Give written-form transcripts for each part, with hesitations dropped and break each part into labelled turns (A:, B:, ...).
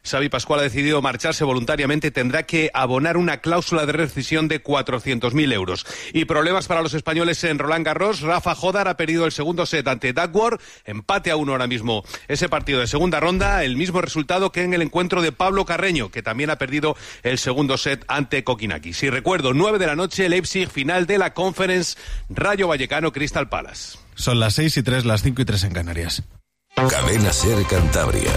A: Xavi Pascual ha decidido marcharse voluntariamente, tendrá que abonar una cláusula de rescisión de 400.000 euros. Y problemas para los españoles en Roland Garros. Rafa Jodar ha perdido el segundo set ante Duckworth, empate a 1 ahora mismo. Ese partido de segunda ronda, el mismo resultado que en el encuentro de Pablo Carreño, que también ha perdido el segundo set ante Kokinakis. Si recuerdo, 9 de la noche, Leipzig, final de la Conference, Rayo Vallecano, Crystal Palace.
B: Son las 6:03, las 5:03 en Canarias.
C: Cadena SER Cantabria.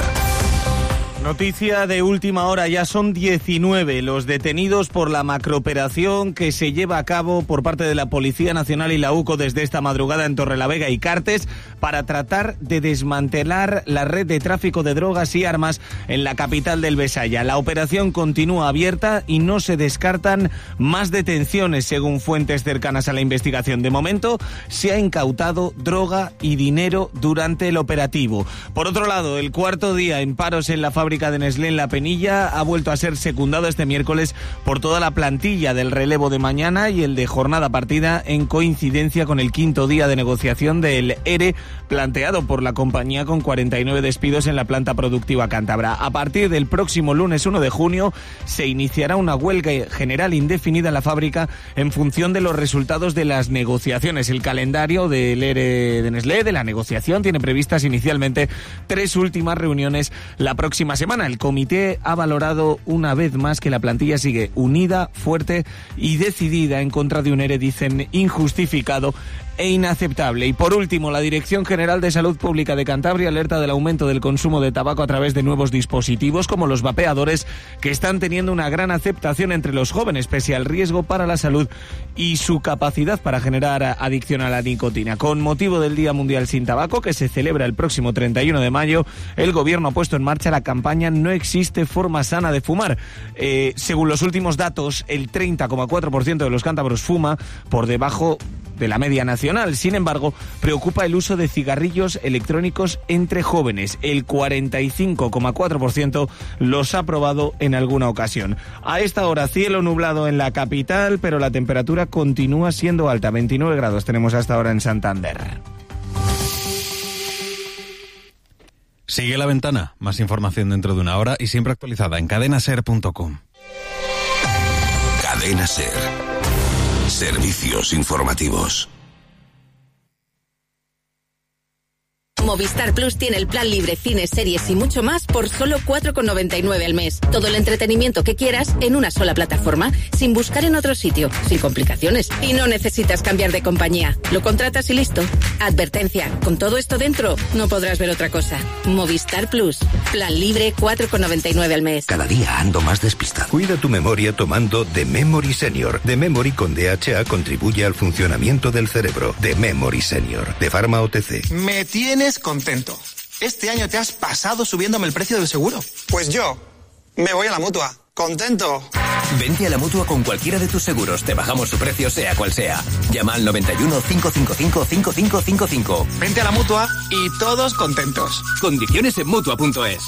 D: Noticia de última hora, ya son 19 los detenidos por la macrooperación que se lleva a cabo por parte de la Policía Nacional y la UCO desde esta madrugada en Torrelavega y Cartes para tratar de desmantelar la red de tráfico de drogas y armas en la capital del Besaya. La operación continúa abierta y no se descartan más detenciones según fuentes cercanas a la investigación. De momento se ha incautado droga y dinero durante el operativo. Por otro lado, el cuarto día en paros en la fábrica de Nestlé en La Penilla ha vuelto a ser secundado este miércoles por toda la plantilla del relevo de mañana y el de jornada partida en coincidencia con el quinto día de negociación del ERE planteado por la compañía con 49 despidos en la planta productiva cántabra. A partir del próximo lunes 1 de junio se iniciará una huelga general indefinida en la fábrica en función de los resultados de las negociaciones. El calendario del ERE de Nestlé, de la negociación, tiene previstas inicialmente 3 últimas reuniones la próxima semana. El comité ha valorado una vez más que la plantilla sigue unida, fuerte y decidida en contra de un ERE, dicen, injustificado e inaceptable. Y por último, la Dirección General de Salud Pública de Cantabria alerta del aumento del consumo de tabaco a través de nuevos dispositivos como los vapeadores, que están teniendo una gran aceptación entre los jóvenes pese al riesgo para la salud y su capacidad para generar adicción a la nicotina. Con motivo del Día Mundial Sin Tabaco, que se celebra el próximo 31 de mayo, el gobierno ha puesto en marcha la campaña No existe forma sana de fumar. Según los últimos datos, el 30,4% de los cántabros fuma, por debajo de la media nacional. Sin embargo, preocupa el uso de cigarrillos electrónicos entre jóvenes. El 45,4% los ha probado en alguna ocasión. A esta hora, cielo nublado en la capital, pero la temperatura continúa siendo alta. 29 grados tenemos hasta ahora en Santander.
B: Sigue La Ventana. Más información dentro de una hora y siempre actualizada en cadenaser.com.
C: Cadena SER. Servicios informativos.
E: Movistar Plus tiene el plan libre, cines, series y mucho más por solo 4,99 al mes. Todo el entretenimiento que quieras en una sola plataforma, sin buscar en otro sitio, sin complicaciones. Y no necesitas cambiar de compañía. Lo contratas y listo. Advertencia, con todo esto dentro, no podrás ver otra cosa. Movistar Plus, plan libre, 4,99 al mes.
C: Cada día ando más despistado.
F: Cuida tu memoria tomando The Memory Senior. The Memory con DHA contribuye al funcionamiento del cerebro. The Memory Senior, de Pharma OTC.
G: Me tienes contento. Este año te has pasado subiéndome el precio del seguro. Pues yo me voy a la Mutua. Contento.
H: Vente a la Mutua con cualquiera de tus seguros. Te bajamos su precio sea cual sea. Llama al 91 555 5555.
G: Vente a la Mutua y todos contentos.
H: Condiciones en Mutua.es.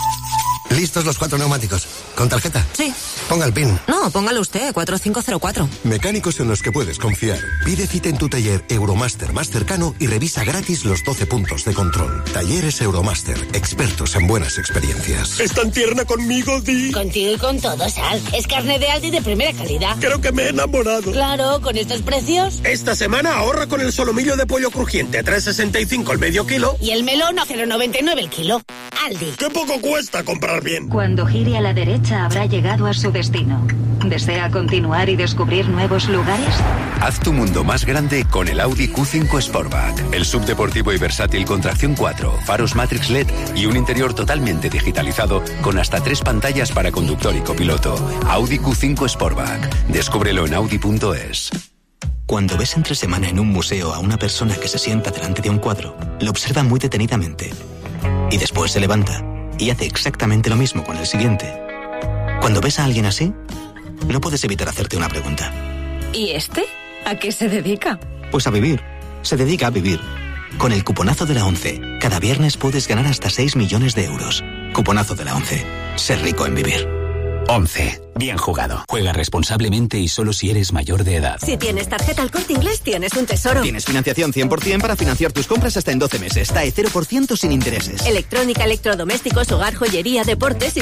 I: ¿Listos los 4 neumáticos? ¿Con tarjeta?
J: Sí.
I: Ponga el PIN.
J: No, póngalo usted, 4504.
I: Mecánicos en los que puedes confiar. Pide cita en tu taller Euromaster más cercano y revisa gratis los 12 puntos de control. Talleres Euromaster, expertos en buenas experiencias.
K: ¿Es tan tierna conmigo, Di?
L: Contigo y con todo, Sal. Es carne de Aldi de primera calidad.
K: Creo que me he enamorado.
L: Claro, con estos precios.
K: Esta semana ahorra con el solomillo de pollo crujiente, 3,65 el medio kilo.
L: Y el melón a 0,99 el kilo. Aldi.
K: ¡Qué poco cuesta comprar bien!
M: Cuando gire a la derecha habrá llegado a su destino. ¿Desea continuar y descubrir nuevos lugares?
C: Haz tu mundo más grande con el Audi Q5 Sportback. El subdeportivo y versátil con tracción 4, faros Matrix LED y un interior totalmente digitalizado con hasta 3 pantallas para conductor y copiloto. Audi Q5 Sportback. Descúbrelo en Audi.es.
N: Cuando ves entre semana en un museo a una persona que se sienta delante de un cuadro, lo observa muy detenidamente. Y después se levanta y hace exactamente lo mismo con el siguiente. Cuando ves a alguien así, no puedes evitar hacerte una pregunta.
J: ¿Y este? ¿A qué se dedica?
N: Pues a vivir. Se dedica a vivir. Con el cuponazo de la 11, cada viernes puedes ganar hasta 6 millones de euros. Cuponazo de la 11. Ser rico en vivir.
H: 11. Bien jugado. Juega responsablemente y solo si eres mayor de edad.
J: Si tienes tarjeta El Corte Inglés, tienes un tesoro.
N: Tienes financiación 100% para financiar tus compras hasta en 12 meses. TAE 0% sin intereses.
J: Electrónica, electrodomésticos, hogar, joyería, deportes y